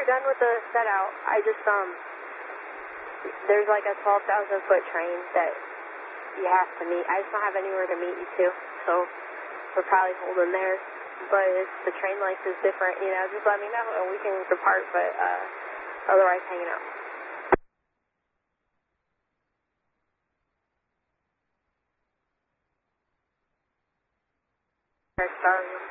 you're done with the set out, I just, there's like a 12,000-foot train that you have to meet. I just don't have anywhere to meet you to, so we're probably holding there. But if the train length is different, you know, just let me know and we can depart, but otherwise hanging out. Sorry.